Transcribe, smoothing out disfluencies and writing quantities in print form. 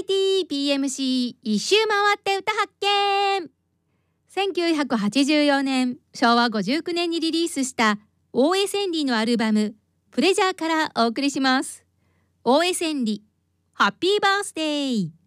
イティー PMC 一周回って歌発見。1984年昭和59年にリリースした大江千里のアルバムプレジャーからお送りします。大江千里ハッピーバースデー。